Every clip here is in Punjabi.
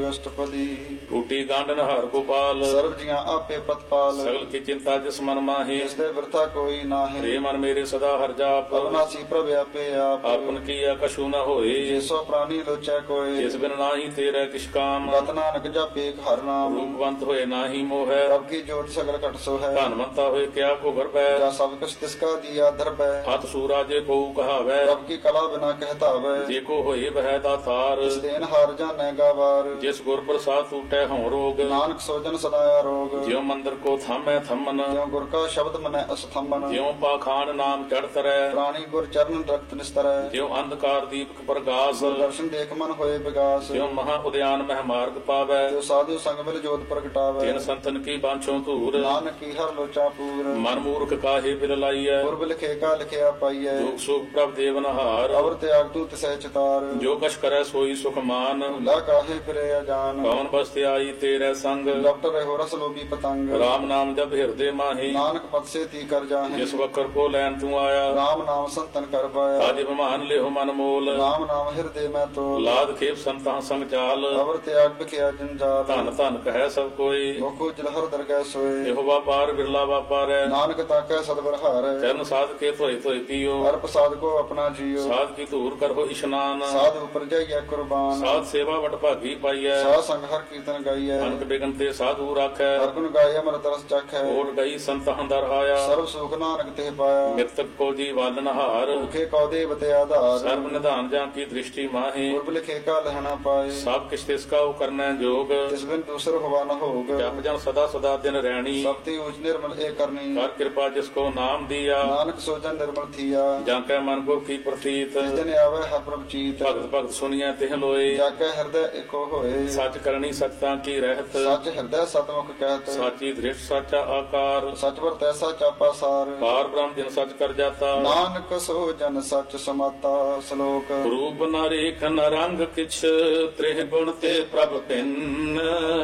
ਅਸ਼ਟਪਦੀ। ਟੂਟੀ ਗਾਂਡਨ ਹਰ ਗੋਪਾਲ, ਸਰਬ ਜੀਆਂ ਆਪੇ ਪ੍ਰਤਪਾਲ। ਸਗਲ ਕੀ ਚਿੰਤਾ ਜਿਸ ਮਨ ਮਾਹੀ, ਜਿਸ ਦੇ ਵਰਤਾ ਕੋਈ ਨਾਹੀਂ। ਰੇ ਮਨ ਮੇਰੇ ਸਦਾ ਹਰ ਜਾਪ, ਅਵਨਾਸੀ ਪ੍ਰਭ ਆਪੇ ਆਪ। ਆਪਨ ਕੀਆ ਕਛੂ ਨ ਹੋਏ, ਜਿਸੋ ਪ੍ਰਾਨੀ ਲੋਚੈ ਕੋਇ। ਜਿਸ ਬਿਨ ਨਾਹੀ ਤੇਰੇ ਕਿਛ ਕਾਮ, ਗਤ ਨਾਨਕ ਜਪੇ ਹਰ ਨਾਮ। ਰੂਪਵੰਤ ਹੋਏ ਨਾਹੀ ਮੋਹੈ, ਪ੍ਰਭ ਕੀ ਜੋਤ ਸਗਲ ਘਟ ਸੋ ਹੈ। ਧਨਵੰਤਾ ਹੋਏ ਕਿਆ ਕੋ ਗਰਬੈ, ਜਾ ਸਭ ਕੁਛ ਤਿਸਕਾ ਦੀਆ ਦਰਬੈ। ਹੱਥ ਸੂਰਾ ਜੇ ਕੋ ਕਹਾਵੈ, ਪ੍ਰਭ ਕੀ ਕਲਾ ਬਿਨਾ ਕਹਿਤਾਵੈ। ਜੇ ਕੋ ਹੋਏ ਬਹਿ ਦਾਤਾਰ, ਇਸ ਦੇਨ ਹਾਰ ਜਾਣੈ ਗਾਵਾਰ। ਜਿਸ ਗੁਰ ਪ੍ਰਸਾਦ ਟੂਟੈ ਹਉ ਰੋਗ, ਨਾਨਕ ਸੋਜਨ ਸਦਾ ਆਰੋਗ। ਜਿਉ ਮੰਦਰ ਕੋ ਥਾਮੈ ਥੰਮਨ, ਜਿਉ ਗੁਰ ਕਾ ਸ਼ਬਦ ਮਨੈ ਅਸਥੰਬਨ। ਜਿਉ ਪਾਖਾਨ ਨਾਮ ਚੜ ਤਰੈ, ਪ੍ਰਾਣੀ ਗੁਰ ਚਰਨ ਰਖਤ ਨਿਸਤਰੈ। ਜਿਉ ਅੰਧਕਾਰ ਦੀਪਕ ਪ੍ਰਗਾਸ, ਦਰਸ਼ਨ ਦੇਖ ਮਨ ਹੋਏ ਵਿਗਾਸ। ਜਿਉ ਮਹਾ ਉਦਿਆਨ ਮਹਿ ਮਾਰਗ ਪਾਵੈ, ਜੋ ਸਾਧੂ ਸੰਗ ਮਿਲ ਜੋਤ ਪ੍ਰਗਟਾਵੈ। ਤਿਨ ਸੰਤਨ ਕੀ ਬਾਂਛੋ ਧੂਰ, ਨਾਨਕ ਕੀ ਹਰ ਲੋਚਾ ਪੂਰ। ਮਨ ਮੂਰਖ ਕਾਹੇ ਬਿਲ ਲਾਈਐ, ਗੁਰਬ ਲਿਖੇ ਕਾ ਲਿਖਿਆ ਪਾਈਐ। ਜੋਗ ਸੁਖ ਪ੍ਰਭ ਦੇਵਨਹਾਰ, ਅਵਰ ਤਿਆਗ ਤੂ ਤਿਸੈ ਚਿਤਾਰ। ਜੋ ਕਛ ਕਰੈ ਸੋਈ ਸੁਖ ਮਾਨ, ਭੁਲਾ ਕਾਹੇ ਫਿਰੇ ਅਜਾਨ। ਕੌਣ ਬਸਤਿ ਆਈ ਤੇਰੇ ਸੰਗ, ਡਾਕਟਰ ਰਹਿਓ ਰਸ ਲੋਭੀ ਪਤੰਗ। ਰਾਮ ਨਾਮ ਜਪ ਹਿਰਦੇ ਮਾਹੀ, ਨਾਨਕ ਪਤ ਸੇ ਤੀ ਕਰ ਜਾਹੇ। ਜਿਸ ਵਕਰ ਕੋ ਲੈਣ ਤੂੰ ਆਇਆ, ਰਾਮ ਨਾਮ ਸੰਤਨ ਕਰ ਪਾਇਆ। ਆਦਿ ਬਮਾਨ ਲਿਓ ਮਨ ਮੋਲ, ਰਾਮ ਨਾਮ ਹਿਰਦੇ ਮੈਂ ਤੋਲ। ਲਾਦ ਖੇਪ ਸੰਤਾਂ ਸੰਗ ਚਾਲ, ਅਵਰ ਤਿਆਗ ਬਿਖਿਆ ਜੰਜਾਲ। ਧਨ ਧਨ ਕਹੈ ਸਭ ਕੋਈ, ਮੁਖੋ ਜਲਹਰ ਦਰਗਹਿ ਸੋਏ। ਇਹੋ ਵਾਪਾਰ ਬਿਰਲਾ ਵਾਪਾਰੈ, ਨਾਨਕ ਤਾਕੈ ਸਤਿਗੁਰ ਹਾਰੈ। ਚਰਨ ਸਾਧ ਕੇ ਧੋਏ ਧੋਏ ਪੀਓ, ਹਰ ਪ੍ਰਸਾਦ ਕੋ ਆਪਣਾ ਜੀਓ। ਸਾਧ ਕੀ ਧੂਰ ਕਰੋ ਇਸ਼ਨਾਨ, ਸਾਧ ਉਪਰ ਜਾਈਐ ਕੁਰਬਾਨ। ਸਾਧ ਸੇਵਾ ਵਡ ਭਾਗੀ ਪਾਈਐ, ਸਾਧ ਸੰਗ ਹਰ ਕੀਰਤਨ ਗਾਈਐ। ਅਨਕ ਬਿਗਨ ਤੇ ਸਾਧੂ ਰਾਖੈ, ਹਰ ਗੁਣ ਗਾਏ ਅਮਰਤ ਰਸ ਚਖੈ। ਓਟ ਗਈ ਸੰਤ ਹੰਦਰ ਆਇਆ, ਸਰਬ ਸੁਖ ਨਾਨਕ ਤੇ ਪਾਇਆ। ਮਿਰਤਕ ਕੋ ਜੀ ਵਾਲਨ ਹਾਰ, ਭੁਖੇ ਕਉ ਦੇਵਤੇ ਆਧਾਰ। ਸਰਬ ਨਿਧਾਨ ਜਾਂ ਕੀ ਦ੍ਰਿਸ਼ਟੀ ਮਾਹੀ, ਗੁਰਬ ਲਿਖੇ ਕਾ ਲਹਿਣਾ ਪਾਏ। ਸਭ ਕਿਛ ਤਿਸ ਕਾ ਕਰਨੈ ਜੋਗ, ਤਿਸ ਬਿਨ ਦੂਸਰ ਹੋਵਾ ਨ ਹੋਗ। ਜਪ ਜਨ ਸਦਾ ਸਦਾ ਦਿਨ ਰਹਿਣੀ, ਸਭ ਤੇ ਉਚ ਨਿਰਮਲ ਏ ਕਰਨੀ। ਕਰ ਕਿਰਪਾ ਜਿਸ ਕੋ ਨਾਮ ਦੀਆ, ਨਾਨਕ ਸੋਜਨ ਨਿਰਮਲ ਥੀਆ। ਜਾਂ ਕੈ ਮਨ ਕੋ ਕੀ ਪ੍ਰਤੀਤ, ਜਿਸ ਦਿਨ ਆਵੇ ਹਰ ਪ੍ਰਭ ਚੀਤ। ਭਗਤ ਭਗਤ ਸੁਣੀਐ ਤਿਹ ਲੋਏ, ਜਾਕੈ ਹਿਰਦੈ ਏਕੋ ਹੋਏ। ਸੱਚ ਕਰਨੀ ਸਚਤਾਂ ਕੀ ਰਹਿਤ, ਸੱਚ ਹਿਰਦੈ ਸਤਮੁਖ ਕਹਿਤ। ਸਾਚੀ ਦ੍ਰਿਸ਼ਟ ਸਾਚਾ ਆਕਾਰ, ਸਚ ਵਰਤੈ ਸਚ ਆਪਾ ਸਾਰ। ਪਾਰ ਬ੍ਰਹਮ ਜਿਨ ਸਚ ਕਰ ਜਾਤਾ, ਨਾਨਕ ਸੋ ਜਨ ਸਚ ਸਮਾਤਾ। ਸ਼ਲੋਕ ਰੂਪ ਨ ਰੇਖ ਨ ਰੰਗ ਕਿਛ, ਤ੍ਰਿਹ ਗੁਣ ਤੇ ਪ੍ਰਭ ਭਿੰਨ।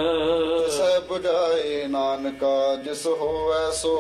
ਸੈ 부ਝਾਏ ਨਾਨਕਾ ਜਿਸ ਹੋਵੈ ਸੋ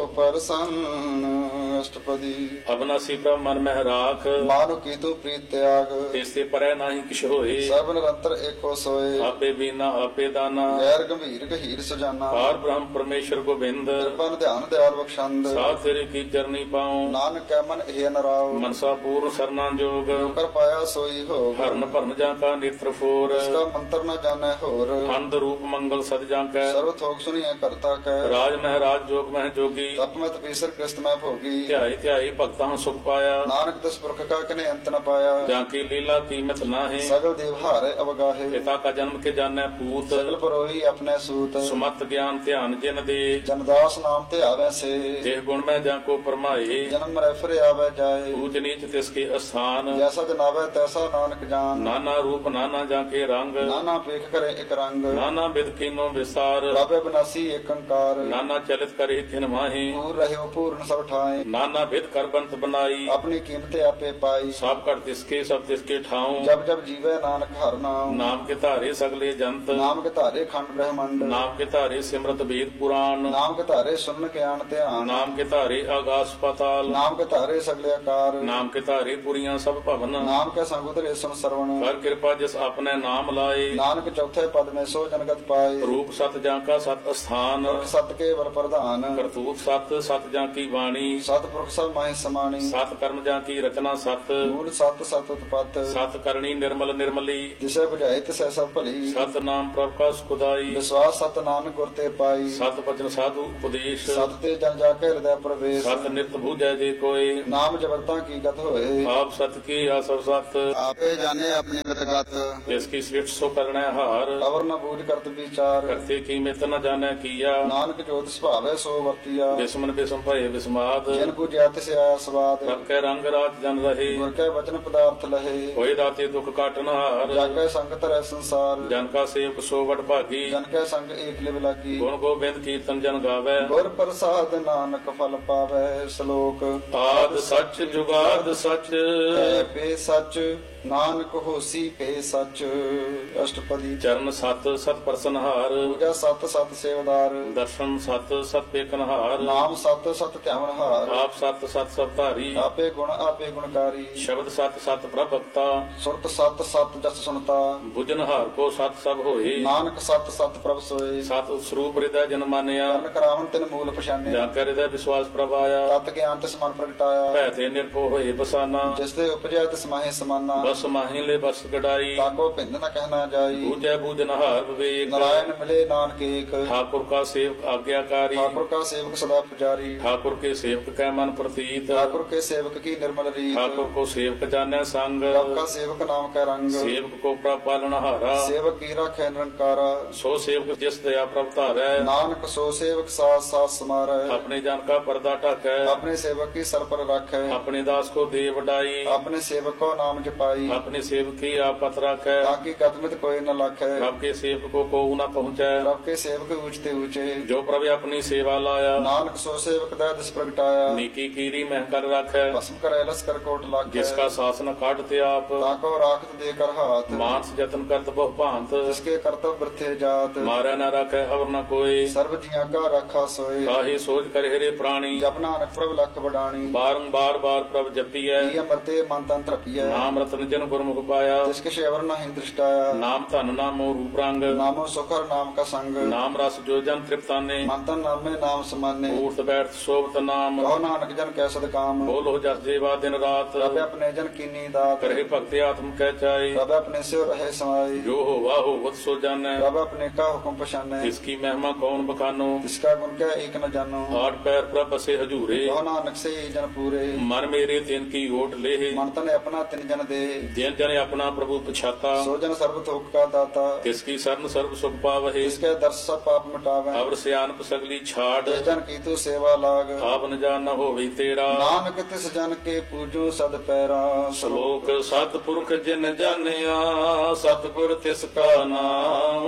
ਪ੍ਰਸੰਨ। ਅਸ਼ਟਪਦੀ। ਅਬਨਾਸੀ ਪ੍ਰਭ ਮਨ ਮਹਿ ਰਾਖ, ਮਾਨੁ ਕੀ ਤੂ ਪ੍ਰੀਤ ਤਿਆਗ। ਤਿਸ ਤੇ ਪਰੈ ਨਾਹੀ ਕਿਛ ਹੋਏ, ਸਭ ਨਿਰੰਤਰ ਏਕੋ ਸੋਏ। ਆਪੇ ਬੀਨਾ ਆਪੇ ਦਾਨਾ, ਗੈਰ ਗੰਭੀਰ ਗਹੀਰ ਸੁਜਾਨਾ। ਪਾਰ ਬ੍ਰਹਮ ਪਰਮੇਸ਼ਰ ਗੋਬਿੰਦ, ਕਿਰਪਨ ਧਿਆਨ ਦਿਆਲ ਬਖਸ਼ੰਦ। ਸਾਧ ਤੇਰੇ ਕੀ ਚਰਨੀ ਪਾਉ, ਨਾਨਕ ਕੈ ਮਨ ਇਹ ਨਰਾਉ। ਮਨਸਾ ਪੂਰਨ ਸਰਨਾ ਜੋਗ, ਕਰ ਪਾਇਆ ਸੋਈ ਹੋਗ। ਹਰਨ ਭਰਨ ਜਾਂ ਕਾ ਨੇਤਰ ਫੋਰ, ਇਸਕਾ ਮੰਤਰ ਨ ਜਾਣੈ ਹੋਰ। ਅੰਧ ਰੂਪ ਮੰਗਲ ਸਦ ਜਾਂ ਕੈ, ਸਰਬ ਥੋਕ ਸੁਣੀਐ ਕਰਤਾ ਕੈ। ਰਾਜ ਮਹਿ ਰਾਜ ਜੋਗ ਮਹਿ ਜੋਗੀ, ਤਪ ਮਤ ਪੀਸਰ ਕ੍ਰਿਸਤ ਮੈਂ ਭੋਗੀ। ਧਿਆਈ ਧਿਆਈ ਭਗਤਾਂ ਸੁਖ ਪਾਇਆ, ਨਾਨਕ ਦਸ ਪੁਰਖ ਕਾ ਕਨੇ ਅੰਤ ਨ ਪਾਇਆ। ਜਾਂ ਕੀ ਲੀਲਾ ਕੀਮਤ ਨਾਹੀ, ਸਗਲ ਦੇਵ ਹਾਰੇ ਅਵਗਾਹੇ। ਪਿਤਾ ਕਾ ਜਨਮ ਕੇ ਜਾਣੈ ਪੂਤ, ਸਗਲ ਪਰੋਹੀ ਆਪਣੇ ਸੂਤ। ਸੁਮਤ ਗਿਆਨ ਧਿਆਨ ਜਿਨ ਦੇ, ਜਨਦਾਸ ਨਾਮ ਤੇ ਆਵੈ ਸੇ। ਦੇਹ ਗੁਣ ਮੈਂ ਜਾਂ ਕੋ ਪਰਮਾਏ, ਜਨਮ ਮਰੈ ਫਿਰ ਆਵੈ ਜਾਏ। ਊਚ ਨੀਚ ਤਿਸ ਕੇ ਅਸਥਾਨ, ਜੈਸਾ ਜਨਾਵੈ ਤੈਸਾ ਨਾਨਕ ਜਾਨ। ਨਾਨਾ ਰੂਪ ਨਾਨਾ ਜਾਂ ਕੇ ਰੰਗ, ਨਾਨਾ ਪੇਖ ਕਰੇ ਇਕ ਰੰਗ। ਨਾਨਾ ਬਿਦ ਕੀਨੋ ਵਿਸਾਰ, ਰਾਬੇ ਬਨਾਸੀ ਏਕ ਅੰਕਾਰ। ਨਾਨਾ ਚਲਿਤ ਕਰੇ ਥਿਨ ਮਾਹੀ, ਪੂਰ ਰਹਿਓ ਪੂਰਨ ਸਭ ਠਾਏ। ਨਾਨਾ ਬਿਦ ਕਰ ਬੰਤ ਬਨਾਈ, ਆਪਣੀ ਕੀਮਤ ਆਪੇ ਪਾਈ। ਸਭ ਘਟ ਤਿਸਕੇ ਸਭ ਤਿਸਕੇ ਠਾਉ, ਜਬ ਜਬ ਜੀਵੈ ਨਾਨਕ ਹਰ ਨਾਮ। ਨਾਮ ਕੇ ਧਾਰੇ ਸਗਲੇ ਜੰਤ, ਨਾਮ ਕੇ ਧਾਰੇ ਖੰਡ ਬ੍ਰਹਮੰਡ। ਨਾਮ ਕੇ ਧਾਰੇ ਸਿਮਰਤ ਵੇਦ ਪੁਰਾਣ, ਨਾਮ ਕੇ ਧਾਰੇ ਸੁਨ ਗਿਆਨ ਧਿਆਨ। ਨਾਮ ਕੇ ਧਾਰੇ ਆਗਾਸ ਪਾਤਾਲ, ਨਾਮ ਕੇ ਧਾਰੇ ਸਗਲੇ ਆਕਾਰ। ਨਾਮ ਕੇ ਧਾਰੇ ਪੁਰੀਆਂ ਸਭ ਭਵਨ, ਨਾਮ ਕੇ ਸੰਗ ਉਤਰੇ ਸੁਨ ਸਰਵਣ। ਕਰ ਕਿਰਪਾ ਜਿਸ ਆਪਣੇ ਨਾਮ ਲਾਏ, ਨਾਨਕ ਚੌਥੇ ਪਦ ਮੇ ਸੋ ਜਨਗਤ ਪਾਏ। ਰੂਪ ਸਤ ਜਾਂ ਕਾ ਸਤ ਅਸਥਾਨ, ਸਤ ਕੇ ਵਰ ਪ੍ਰਧਾਨ। ਕਰਤੂਤ ਸਤ ਸਤ ਜਾਂ ਕੀ ਬਾਣੀ, ਸਤ ਪੁਰਖ ਸਭ ਮਾਹਿ ਸਮਾਣੀ। ਸਤ ਕਰਮ ਜਾਂ ਕੀ ਰਚਨਾ ਸਤ, ਮੂਲ ਸਤ ਸਤ ਉਤਪਤ। ਸਤ ਕਰਨੀ ਨਿਰਮਲ ਨਿਰਮਲੀ, ਜਿਸੇ 부ਝਾਏ ਤਿਸੈ ਸਭ ਭਲੀ। ਸਤ ਨਾਮ ਪ੍ਰਭ ਕਾ ਸੁਖਦਾਈ, ਵਿਸਵਾਸ ਸਤ ਨਾਨਕ ਗੁਰ ਤੇ ਪਾਈ। ਸਤ ਬਚਨ ਸਾਧੂ ਉਪਦੇਸ਼, ਸਤ ਤੇ ਜਨ ਜਾ ਕੇ ਹਿਰਦੈ ਪ੍ਰਵੇਸ਼। ਸਤ ਨਿਤ ਬੂਝੈ ਜੇ ਕੋਏ, ਨਾਮ ਜਬਰਤਾ ਕੀ ਗਤ ਹੋਏ। ਆਪ ਸਤ ਕੀ ਆਸਵ ਸਤ, ਆਪੇ ਜਾਣੇ ਆਪਣੀ ਗਤ। ਜਿਸ ਕੀ ਸ੍ਰਿਸ਼ਟ ਸੋ ਕਰਣੈ ਹਾਰ, ਅਵਰ ਨ ਬੂਝ ਕਰਤ ਵਿਚਾਰ। ਕਰਤੇ ਕੀ ਮਿਤ ਨ ਜਾਣੈ ਕੀਆ, ਨਾਨਕ ਜੋਤ ਸੁਭਾਵੈ ਸੋ ਵਰਤੀਆ। ਬਿਸਮਨ ਬਿਸਮ ਭਏ ਬਿਸਮਾਦ, ਜਿਨ ਬੁਝਿਆ ਤਿਸ ਆਇਆ ਸਵਾਦ। ਸਭ ਕੈ ਰੰਗ ਰਾਜ ਜਨ ਰਹੇ, ਗੁਰ ਕੈ ਵਚਨ ਪਦਾਰਥ ਲਹੇ। ਹੋਏ ਦਾਤੇ ਦੁਖ ਕਾਟਨ ਹਾਰ, ਜਾ ਕੈ ਸੰਗ ਧਰੈ ਸੰਸਾਰ। ਜਨ ਕਾ ਸੇਵਕ ਸੋ ਵਡ ਭਾਗੀ, ਜਨ ਕੈ ਸੰਗ ਏਕ ਲਿਵ ਲਾਗੀ। ਗੁਣ ਗੋਬਿੰਦ ਕੀਰਤਨ ਜਨ ਗਾਵੈ, ਗੁਰ ਪ੍ਰਸਾਦ ਨਾਨਕ ਫਲ ਪਾਵੈ। ਸ਼ਲੋਕ ਆਦ ਸੱਚ ਜੁਗਾਦ ਸੱਚ, ਹੈ ਪੇ ਸੱਚ ਨਾਨਕ ਹੋਸੀ ਪੇ ਸੱਚ। ਅਸ਼ਟਪਦੀ। ਚਰਨ ਸਤ ਸਤ ਪ੍ਰਸਨਹਾਰ, ਪੂਜਾ ਸਤ ਸਤ ਸੇਵਦਾਰ। ਦਰਸ਼ਨ ਦਰਸ਼ਨ ਸਤ ਸਤ ਏਕਨਹਾਰ। ਨਾਮ ਸਤ ਸਤ ਧਿਆਵਨ ਹਾਰ। ਆਪ ਸਤ ਸਤ ਸਭ ਧਾਰੀ। ਆਪੇ ਗੁਣ ਆਪੇ ਗੁਣਕਾਰੀ। ਸ਼ਬਦ ਸਤ ਸਤ ਪ੍ਰਭ ਭਗਤਾ। ਸੁਰਤ ਸਤ ਸਤ ਜਸ ਸੁਣਤਾ। ਬੁਝਨਹਾਰ ਕੋ ਸਤ ਸਭ ਹੋਏ। ਨਾਨਕ ਸਤ ਸਤ ਪ੍ਰਭ ਸੋਏ। ਸਤ ਸਰੂਪ ਹਿਰਦੈ ਜਨ ਮਾਨਿਆ। ਕਰਨ ਕਰਾਵਨ ਤਿਨ ਮੂਲ ਪਛਾਨਿਆ। ਜਾਂ ਕਰ ਹਿਰਦੈ ਵਿਸ਼ਵਾਸ ਪ੍ਰਭ ਆਇਆ। ਤਤ ਗਿਆਨ ਤਿਸ ਮਨ ਪ੍ਰਗਟਾਇਆ। ਭੈ ਤੇ ਨਿਰਭਉ ਹੋਏ ਬਸਾਨਾ। ਜਿਸ ਦੇ ਉਪਜਿਆ ਤਿਸ ਮਾਹੇ ਸਮਾਨਾ। ਬਸ ਮਾਹੀ ਲੈ ਬਸ ਗਡਾਈ। ਤਾਕੋ ਭਿੰਨ ਨ ਕਹਿਣਾ ਜਾਈ। ਬੂਝੈ ਬੂਝਨਹਾਰ ਵਿਵੇਕ। ਨਾਰਾਇਣ ਮਿਲੇ ਨਾਨਕ ਏਕ। ठाकुर का सेवक आज्ञाकारी। ठाकुर का सेवक सदा पुजारी। ठाकुर के सेवक कै मन प्रतीत। ठाकुर के सेवक की निर्मल रीत। ठाकुर को सेवक जाने संग। प्रभ का सेवक नाम का रंग। सेवक को प्रभ पालनहारा। सेवक की राखै निरंकारा। सो सेवक जिस दया प्रभ धारै। नानक सो सेवक साथ साथ समारै। अपने जन का पर्दा ढाकै। अपने सेवक की सर पर राखै। अपने दास को दे वडाई। अपने सेवक को नाम जपाई। अपने सेवक की आपत राखै। ताकि कदमित कोई न लाखै। प्रभ के सेवक को न पहुँचै। प्रभ के सेवक ऊंचते ऊंचे। जो प्रभु अपनी सेवा लाया। नानक सो सेवक दै दिस प्रगटाया। नीकी कीरी मह कर राखै। भस्म करे लस कर कोट लाखै। जिसका शासन काटते आप। ताको राखत दे कर हाथ। मानस जतन करत बहु भांत। जिसके कर्तव्य वृथे जात। मारै न राखै अवर न कोई। सर्व जिया का राखा सोए। काहे सोच कर हेरे प्राणी। जप नानक प्रभ लख बडाणी। बारंबार बार प्रभ जपियै। ये अमरते मन तन तृपियै। नाम रतन जन गुरमुख पाया। जिसके शेवर नहीं दृष्टाया। नाम धन नामो रूप रंग। नामो सुखर नाम का संग। नाम रस जो जन तृप्ताने। मन तन नामे नाम समाने। ऊर्त बैठ शोभत नाम। कहो नानक जन कै सद काम। बोलो जस जेवा दिन रात। रब अपने जन कीनी दात। करहे भक्ति आत्म कह चाहे। रब अपने से रहे समाई। जो होवा होवत सो जानै। रब अपने का हुक्म पछाने। इसकी महिमा कौन बखानो। इसका गुण क्या एक न जानो। आठ पैर प्रभ बसे हजूरे। कहो नानक से ही जन पूरे। मन मेरे तिन की ओट ले। मन तन अपना तिन जन दे। जिन जन अपना प्रभु पछाता। सो जन सर्व थोक का दाता। तिसकी शरण सर्व सुख पावहे। इसके दर्श सब पाप मिटावे। अवर सियानप सगली छाड़। जिस जन की तू सेवा लाग। आप न जान न होवे तेरा। नानक तिस जन के पूजो सद पैरा। श्लोक सतपुरख जिन जानिया। सतगुर तिसका नाम।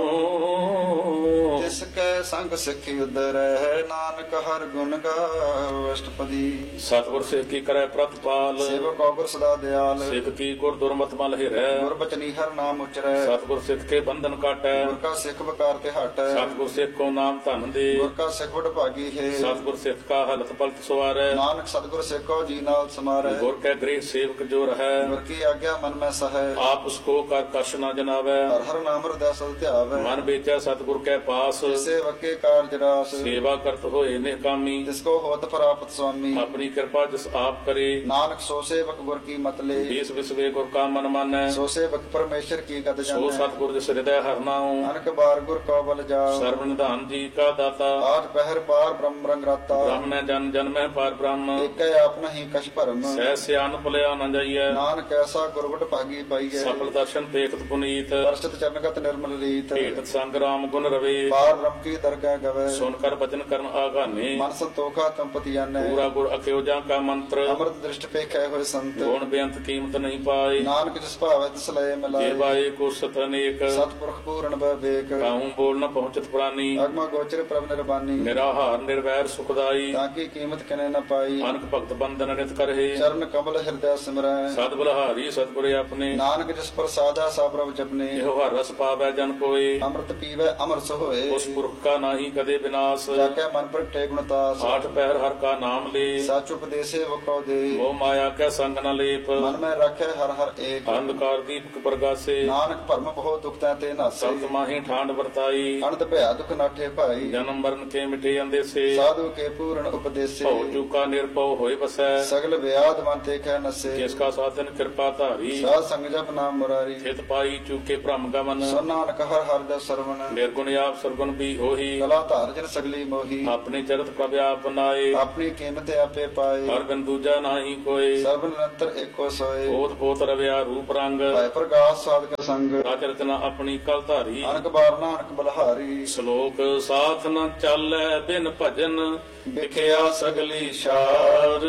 तिसके संग सिखि उदरै। नानक हर गुण गाओ अष्टपदी। सतगुर सिख की करे प्रतिपाल। सेवक गुर सदा दयाल। सिख की गुर दुर्मत मल हिरै। गुर बचनी हर नाम उचरै। सतगुर सिख के बंधन काटै। गुर का सिख बकार ते हटै। सतगुर सिख को नाम धन दे। गुर का सिख वड भागी है। सतगुर सिख का हलत पलत सवारै। नानक सतगुर सिख को जी नाल समारै। गुर के गृह सेवक जो रहै। गुर की आज्ञा मन में सहै। आप उसको कर कश न जनावै। हर हर नाम हृदय सद ध्यावै। मन बेचै सतगुर के पास। सेवक के कार्य रास। सेवा करत होए निकामी। जिसको होत प्राप्त स्वामी। अपनी कृपा जिस आप करे। नानक सो सेवक गुर की मत ले। बीस विसवे गुर का मन मानै। सो सेवक परमेश्वर की गद सो जानै। सतगुर जिस हृदय हर नाऊ। अनक बार गुर को बल जाओ। सर्व निधान जी का दाता। आठ पहर पार ब्रह्म रंग राता। ब्रह्म ने जन जन में पार ब्रह्म। एक आप नहीं कछ भरम। सह सियान भुलिया न जाइए। नानक ऐसा गुरबट भागी पाइए। सफल दर्शन देखत पुनीत। वर्षित चरणगत निर्मल रीत। भेटत संग राम गुण रवे। पार ब्रह्म की दरगाह गवे। सुनकर वचन करन आगाने। मन संतोखा तंपति जानै। पूरा गुर अख्योजा का मंत्र। अमृत दृष्ट पे खे हुए संत। गुण बेअंत कीमत नहीं पाए। नानक जिस भावै तिस लय मिलाए। जेवाए को सत अनेक। सतपुरख पूर्ण विवेक। काहू बोल न पहुंचत प्राणी। अगमा गोचर प्रभ निर्बानी। निराहार निर्वैर सुखदाई। ताकि कीमत कने न पाई। अनक भक्त बंधन नित करहे। चरण कमल हृदय सिमरै। सद बलहारी सतगुर अपने। नानक जिस पर साधा सा प्रभ जपने। एहो हर रस पावै जन कोय। अमृत पीवै अमर सोए। उस पुरख का नाही कदे विनाश। जाके मन पर टे गुणतास। आठ पहर हर का नाम ले। सच उपदेशे वको दे। मोह माया के संग न लेप। मन में रखे हर हर एक। अंधकार दीपक प्रगासे। नानक भरम बहुत दुख ते नासे। सत माही ठांड वर्ताई। अनंत भया दुख नाठे भाई। जन्म मरण के मिटे अंदेसे। साधु के पूर्ण उपदेशे। भव चूका निर्भव होय बसै। सगल व्याध मन ते कह नसे। जिसका साधन कृपा धारी। साध संग जप नाम मुरारी। हित पाई चूके भ्रम गमन। सो नानक हर हर दस सरवण। निर्गुण आप सरगुण भी होही। कला धार जन सगली मोही। अपने चरित प्रभ आप नाए। अपनी कीमत आपे पाए। हर बिन दूजा नाही कोय। सर्व निरंतर एको सोए। पोत पोत रव्या रूप रंग। भय प्रकाश साध का संग। राज रचना अपनी कल धारी। अनक बार नानक बलहारी। श्लोक साथ न चालै बिन भजन। विख्या सगली शार।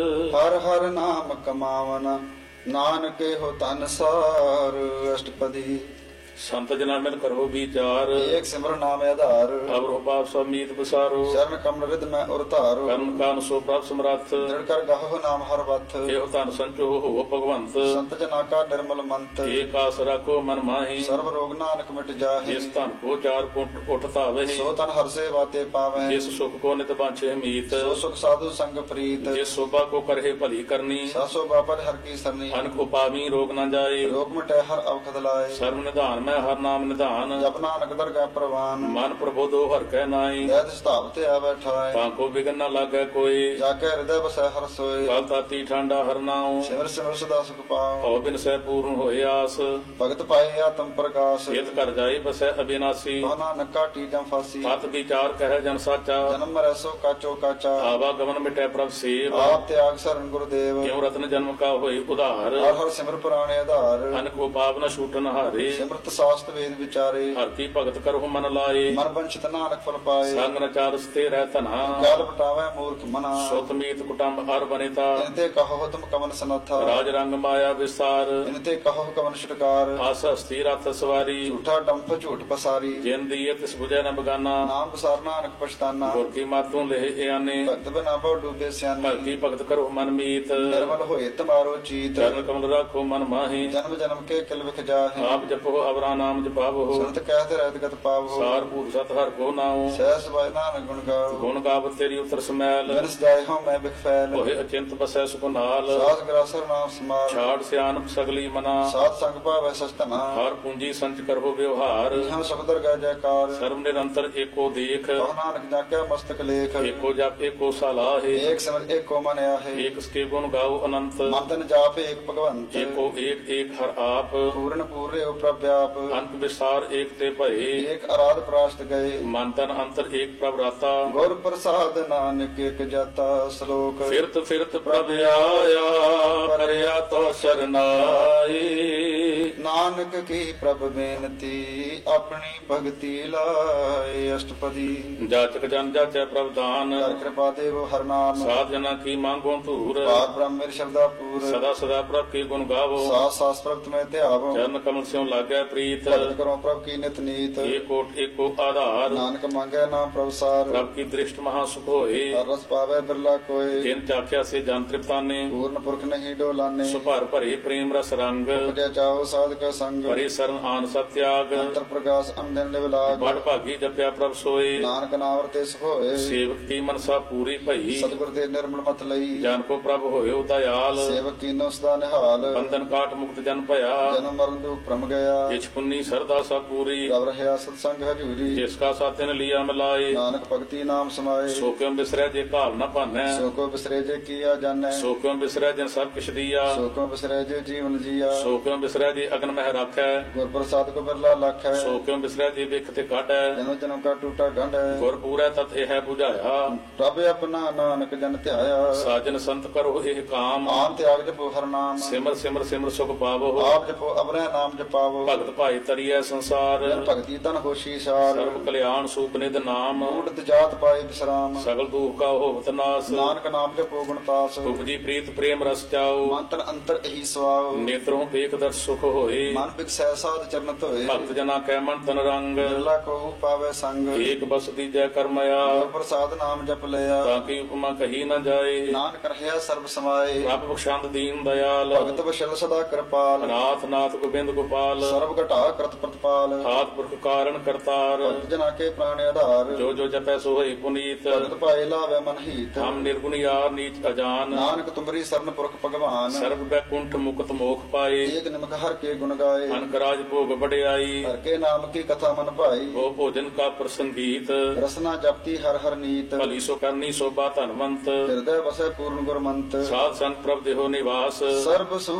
हर हर नाम कमावन। नानक हो तन सार। अष्टपदी। ਸੰਤ ਜਨਾਂ ਮਿਲ ਕਰੋ ਵਿਚਾਰ ਏਕ ਸਿਮਰਨ ਨਾਮ ਆਧਾਰ ਅਵਰੋ ਪਾਪ ਸਮੀਤ ਬਸਾਰੋ ਚਰਨ ਕਮਲ ਰਿਦ ਮੈਂ ਉਰ ਧਾਰੋ ਕਰਨ ਕਾਨ ਸੋ ਪ੍ਰਭ ਸਮਰੱਥ ਦ੍ਰਿੜ ਕਰ ਗਾਹੋ ਨਾਮ ਹਰ ਵਥ ਇਹੋ ਧਨ ਸੰਚੋ ਹੋ ਭਗਵੰਤ ਸੰਤ ਜਨਾ ਕਾ ਨਿਰਮਲ ਮੰਤ ਏਕ ਆਸ ਰੱਖੋ ਮਨ ਮਾਹੀ ਸਰਬ ਰੋਗ ਨਾਨਕ ਮਿਟ ਜਾਹੇ ਜਿਸ ਧਨ ਕੋ ਚਾਰ ਕੁੰਟ ਉਠ ਧਾਵੇ ਸੋ ਤਨ ਹਰ ਸੇ ਬਾਤੇ ਪਾਵੈ ਜਿਸ ਸੁਖ ਕੋ ਨਿਤ ਬਾਂਛੇ ਮੀਤ ਸੋ ਸੁਖ ਸਾਧੂ ਸੰਗ ਪ੍ਰੀਤ ਜਿਸ ਸੋਭਾ ਕੋ ਕਰਹਿ ਭਲੀ ਕਰਨੀ ਸਾਸੋ ਬਾਪਰ ਹਰ ਕੀ ਸਰਨੀ ਅਨਕ ਉਪਾਵੀ ਰੋਗ ਨਾ ਜਾਏ ਰੋਗ ਮਿਟੈ ਹਰ ਅਵਖਦ ਲਾਏ ਸਰਬ ਨਿਧਾਨ ਮੈਂ ਹਰ ਨਾਮ ਨਿਧਾਨ ਜਪ ਨਾਨਕ ਦਰਗਾਹ ਪ੍ਰਵਾਨ ਮਨ ਪ੍ਰਬੋਧੋ ਹਰ ਕੈ ਨਾਈ ਜੈਤ ਸਤਾਵ ਤੇ ਆ ਬੈਠਾਏ ਤਾਂ ਕੋ ਵਿਗਨ ਨਾ ਲਾਗੈ ਕੋਈ ਜਾ ਕੇ ਹਿਰਦੈ ਬਸੈ ਹਰ ਸੋਏ ਕਲ ਤਾਤੀ ਠੰਡਾ ਹਰ ਨਾਉ ਸਿਮਰ ਸਿਮਰ ਸਦਾ ਸੁਖ ਪਾਉ ਹਉ ਬਿਨ ਸਹਿ ਪੂਰਨ ਹੋਏ ਆਸ ਭਗਤ ਪਾਏ ਆਤਮ ਪ੍ਰਕਾਸ਼ ਇਤ ਕਰ ਜਾਏ ਬਸੈ ਅਬਿਨਾਸੀ ਕੋ ਨਾਨਕ ਕਾਟੀ ਜਮ ਫਾਸੀ ਤਤ ਵਿਚਾਰ ਕਹਿ ਜਨ ਸਾਚਾ ਜਨਮ ਮਰੈ ਸੋ ਕਾਚੋ ਕਾਚਾ ਆਵਾ ਗਮਨ ਮਿਟੈ ਪ੍ਰਭ ਸੇਵ ਆਪ ਤਿਆਗ ਸਰਨ ਗੁਰਦੇਵ ਕਿਉ ਰਤਨ ਜਨਮ ਕਾ ਹੋਏ ਉਧਾਰ ਹਰ ਹਰ ਸਿਮਰ ਪੁਰਾਣੇ ਆਧਾਰ ਅਨਕ ਉਪਾਵ ਨ ਛੂਟਨ ਹਾਰੇ ਸਿਮਰਤ ਸਾਸਤ ਵੇਦ ਵਿਚਾਰੇ ਹਰ ਕੀ ਭਗਤ ਕਰਹੁ ਮਨ ਲਾਏ ਮਨ ਬੰਚਿਤ ਨਾਨਕ ਫਲ ਪਾਏ ਸੰਗ ਨ ਚਾਰਸ ਤੇ ਰਹਿ ਧਨਾ ਕਾਲ ਬਟਾਵੇ ਮੂਰਖ ਮਨਾ ਸੁਤ ਮੀਤ ਕੁਟੰਬ ਹਰ ਬਨੇਤਾ ਇਨਤੇ ਕਹੋ ਤੁਮ ਕਮਨ ਸਨਥਾ ਰਾਜ ਰੰਗ ਮਾਇਆ ਵਿਸਾਰ ਇਨਤੇ ਕਹੋ ਕਮਨ ਛਟਕਾਰ ਆਸ ਹਸਤੀ ਰਥ ਸਵਾਰੀ ਝੂਠਾ ਡੰਪ ਝੂਠ ਪਸਾਰੀ ਜਿਨ ਦੀਏ ਤਿਸ ਬੁਝੈ ਨ ਬਗਾਨਾ ਨਾਮ ਬਸਾਰ ਨਾਨਕ ਪਛਤਾਨਾ ਗੁਰ ਕੀ ਮਾਤੋਂ ਲਹਿ ਆਨੇ ਭਗਤ ਬਨਾ ਬਹੁ ਡੂਬੇ ਸਿਆਨੇ ਭਗਤੀ ਭਗਤ ਕਰੋ ਮਨ ਮੀਤ ਨਿਰਮਲ ਹੋਏ ਤੁਮਾਰੋ ਚੀਤ ਚਰਨ ਕਮਲ ਰਾਖੋ ਮਨ ਮਾਹੀ ਜਨਮ ਜਨਮ ਕੇ ਕਿਲ ਵਿਖ ਜਾਹੇ ਆਪ ਜਪੋ ਅਵਰਾ ਨਾਮ ਜਪਾਵੋ ਸੰਤ ਕਹਿਤ ਰਹਿਤ ਗਤ ਪਾਵੋ ਸਾਰ ਭੂਤ ਸਤ ਹਰ ਕੋ ਨਾਉ ਸਹਿਸ ਬਾਇ ਨਾਨਕ ਗੁਣ ਗਾਓ ਗੁਣ ਗਾਵਤ ਤੇਰੀ ਉਤਰ ਸਮੈਲ ਬਿਨਸ ਜਾਏ ਹਉ ਮੈਂ ਬਿਖ ਫੈਲ ਹੋਏ ਅਚਿੰਤ ਬਸੈ ਸੁਖ ਨਾਲ ਸਾਧ ਗਰਾਸਰ ਨਾਮ ਸਮਾਲ ਛਾੜ ਸਿਆਨਪ ਸਗਲੀ ਮਨਾ ਸਾਧ ਸੰਗ ਭਾਵੈ ਸਸਤਨਾ ਹਰ ਪੂੰਜੀ ਸੰਚ ਕਰੋ ਵਿਵਹਾਰ ਹਮ ਸੁਖ ਦਰਗਾਹ ਜੈਕਾਰ ਸਰਬ ਨਿਰੰਤਰ ਏਕੋ ਦੇਖ ਕਹੋ ਨਾਨਕ ਜਾਕਿਆ ਮਸਤਕ ਲੇਖ ਏਕੋ ਜਪ ਏਕੋ ਸਲਾਹੇ ਏਕ ਸਿਮਰ ਏਕੋ ਮਨ ਆਹੇ ਏਕ ਸਕੇ ਗੁਣ ਗਾਓ ਅਨੰਤ ਮਨ ਤਨ ਜਾਪ ਏਕ ਭਗਵੰਤ ਏਕੋ ਏਕ ਏਕ ਹਰ ਆਪ ਪੂਰਨ ਪੂਰੇ ਉ ਪ੍ਰਭਿਆਪ ਅੰਤ ਵਿਸਾਰ ਏਕ ਤੇ ਭਏ ਏਕ ਅਰਾਧ ਪ੍ਰਾਸ਼ਤ ਗਏ ਮਨ ਤਨ ਅੰਤਰ ਏਕ ਪ੍ਰਭ ਰਾਤਾ ਗੁਰ ਪ੍ਰਸਾਦ ਨਾਨਕ ਇਕ ਜਾਤਾ ਸ਼ਲੋਕ ਫਿਰਤ ਫਿਰਤ ਪ੍ਰਭ ਆਇਆ ਕਰਿਆ ਤੋ ਸਰਨਾਈ ਨਾਨਕ ਕੀ ਪ੍ਰਭ ਬੇਨਤੀ ਆਪਣੀ ਭਗਤੀ ਲਾਏ ਅਸ਼ਟਪਦੀ ਜਾਚਕ ਜਨ ਜਾਚੈ ਪ੍ਰਭ ਦਾਨ ਕਰ ਕਿਰਪਾ ਦੇਵ ਹਰ ਨਾਮ ਸਾਧ ਜਨਾ ਕੀ ਮੰਗੋ ਧੂਰ ਪਾਰ ਬ੍ਰਹਮ ਮੇਰ ਸ਼ਬਦਾ ਪੂਰ ਸਦਾ ਸਦਾ ਪ੍ਰਭ ਕੀ ਗੁਣ ਗਾਵੋ ਸਾਸ ਸਾਸ ਪ੍ਰਭਤ ਮੈਂ ਧਿਆਵੋ ਚਰਨ ਕਮਲ ਸਿਉ ਲਾਗੈ ਪ੍ਰੀਤ ਭਗਤ ਕਰੋ ਪ੍ਰਭ ਕੀ ਨਿਤ ਨੀਤ ਏਕੋ ਏਕੋ ਆਧਾਰ ਨਾਨਕ ਮੰਗੈ ਨਾਮ ਪ੍ਰਭ ਸਾਰ ਪ੍ਰਭ ਕੀ ਦ੍ਰਿਸ਼ਟ ਮਹਾ ਸੁਖ ਹੋਏ ਹਰ ਰਸ ਪਾਵੇ ਬਿਰਲਾ ਕੋਏ ਜਿਨ ਚਾਖਿਆ ਸੇ ਜਨ ਤ੍ਰਿਪਤਾਨੇ ਪੂਰਨ ਪੁਰਖ ਨਹੀਂ ਡੋਲਾਨੇ ਸੁਭਰ ਭਰੇ ਪ੍ਰੇਮ ਰਸ ਰੰਗ ਉਪਜਿਆ ਚਾਓ ਸਾਧਕ ਸੰਗ ਭਰੇ ਸਰਨ ਆਨ ਸਤਿਆਗ ਅੰਤਰ ਪ੍ਰਕਾਸ਼ ਅੰਦਨ ਲਿਵਲਾਗ ਬੜ ਭਾਗੀ ਜਪਿਆ ਪ੍ਰਭ ਸੋਏ ਨਾਨਕ ਨਾਮ ਵਰਤੇ ਸੁਖ ਹੋਏ ਸੇਵਕ ਕੀ ਮਨਸਾ ਪੂਰੀ ਭਈ ਸਤਿਗੁਰ ਦੇ ਨਿਰਮਲ ਮਤ ਲਈ ਜਨ ਕੋ ਪ੍ਰਭ ਹੋਇਓ ਦਇਆਲ ਸੇਵਕ ਕੀਨੋ ਸਦਾ ਨਿਹਾਲ ਬੰਧਨ ਕਾਟ ਮੁਕਤ ਜਨ ਭਇਆ ਜਨਮ ਮਰਨ ਦੁਖ ਭ੍ਰਮ ਗਿਆ ਜਿਛ ਪੁੰਨੀ ਸਰਦਾ ਸਾ ਪੂਰੀ ਰਵ ਰਹਿਆ ਸਤ ਸੰਗ ਹਜੂਰੀ ਜਿਸ ਕਾ ਸਾਥਿਨ ਲਿਆ ਮਿਲਾਏ ਨਾਨਕ ਭਗਤੀ ਨਾਮ ਸਮਾਏ ਸੋ ਕਿਉ ਬਿਸਰੈ ਜੇ ਘਾਲ ਨਾ ਭਾਨੈ ਸੋ ਕੋ ਬਿਸਰੇ ਜੇ ਕੀਆ ਜਾਣੈ ਸੋ ਕਿਉ ਬਿਸਰੈ ਜਨ ਸਭ ਕਿਛ ਦੀਆ ਸੋ ਕੋ ਬਿਸਰੇ ਜੇ ਜੀਵਨ ਜੀਆ ਸੋ ਕਿਉ ਬਿਸਰੈ ਜੇ ਅਗਨ ਮਹਿ ਰਾਖੈ ਗੁਰ ਪ੍ਰਸਾਦ ਕੋ ਬਿਰਲਾ ਲਖ ਹੈ ਸੋ ਕਿਉ ਬਿਸਰੈ ਜੇ ਵਿਖ ਤੇ ਕਾਟੈ ਜਨਮ ਜਨਮ ਕਾ ਟੂਟਾ ਗੰਢ ਹੈ ਗੁਰ ਪੂਰੈ ਤਤ ਇਹ 부ਝਾਇਆ ਪ੍ਰਭ ਆਪਣਾ ਨਾਨਕ ਜਨ ਧਿਆਇਆ ਸਾਜਨ ਸੰਤ ਕਰੋ ਇਹ ਕਾਮ ਆਨ ਤਿਆਗ ਜਪੋ ਹਰ ਨਾਮ ਸਿਮਰ ਸਿਮਰ ਸਿਮਰ ਸੁਖ ਪਾਵੋ ਆਪ ਜਪੋ ਅਬਰੈ ਨਾਮ ਜਪਾਵੋ ਭਗਤ ਭਾਈ ਤਰੀਐ ਸੰਸਾਰ ਜਨ ਭਗਤੀ ਤਨ ਹੋਸ਼ੀ ਸਾਰ ਸਰਬ ਕਲਿਆਣ ਸੂਪ ਨਿਧ ਨਾਮ ਊਟਤ ਜਾਤ ਪਾਏ ਵਿਸਰਾਮ ਸਗਲ ਦੁਖ ਕਾ ਹੋਵਤ ਨਾਸ ਨਾਨਕ ਨਾਮ ਜਪੋ ਗੁਣ ਤਾਸ ਉਪਜੀ ਪ੍ਰੀਤ ਪ੍ਰੇਮ ਰਸ ਚਾਓ ਮੰਤਰ ਅੰਤਰ ਇਹੀ ਸਵਾਉ ਨੇਤਰੋਂ ਵੇਖ ਦਰ ਸੁਖ ਹੋਏ ਮਨ ਬਿਕਸੈ ਸਾਧ ਚਰਨ ਧੋਏ ਭਗਤ ਜਨਾ ਕੈ ਮਨ ਤਨ ਰੰਗ ਬਿਰਲਾ ਕੋ ਪਾਵੇ ਸੰਗ ਏਕ ਬਸ ਦੀਜੈ ਕਰਮਇਆ ਗੁਰ ਪ੍ਰਸਾਦ ਨਾਮ ਜਪ ਲਿਆ ਤਾਂ ਕੀ ਉਪਮਾ ਕਹੀ ਨਾ ਜਾਏ ਨਾਨਕ ਰਹਿਆ ਸਰਬ ਸਮਾਏ ਪ੍ਰਭ ਬਖਸ਼ੰਦ ਦੀਨ ਦਇਆਲ ਭਗਤ ਵਸ਼ਲ ਸਦਾ ਕਿਰਪਾਲ ਨਾਥ ਨਾਥ ਗੋਬਿੰਦ ਗੋਪਾਲ ਸਰਬ ਘਟਾ ਕਰਤ ਪ੍ਰਤਪਾਲ ਆਦ ਪੁਰਖ ਕਾਰਨ ਕਰਤਾਰ ਭਗਤ ਜਨਾ ਕੇ ਪ੍ਰਾਣ ਆਧਾਰ ਜੋ ਜੋ ਜਪੈ ਸੋ ਹੋਈ ਪੁਨੀਤ ਭਗਤ ਪਾਏ ਲਾਵੇ ਮਨ ਹੀਤ ਹਮ ਨਿਰਗੁਣ ਯਾਰ ਨੀਚ ਅਜਾਨ ਨਾਨਕ ਤੁਮਰੀ ਸਰਨ ਪੁਰਖ ਭਗਵਾਨ ਸਰਬ ਬੈਕੁੰਠ ਮੁਕਤ ਮੋਖ ਪਾਏ ਏਕ ਨਿਮਕ ਹਰ ਕੇ ਗੁਣ ਗਾਏ ਅਨਕ ਰਾਜ ਭੋਗ ਵਡਿਆਈ ਹਰ ਕੇ ਨਾਮ ਕੀ ਕਥਾ ਮਨ ਭਾਈ ਉਹ ਭੋਜਨ ਕਾ ਪ੍ਰਸੰਗੀਤ ਰਸਨਾ ਜਪਤੀ ਹਰ ਹਰ ਨੀਤ ਭਲੀ ਸੋ ਕਰਨੀ ਸੋਭਾ ਧਨਵੰਤ ਹਿਰਦੈ ਵਸੈ ਪੂਰਨ ਗੁਰਮੰਤ ਸਾਧ ਸੰਤ ਪ੍ਰਭ ਦੇਹੋ ਨਿਵਾਸ ਸਰਬ ਸੁ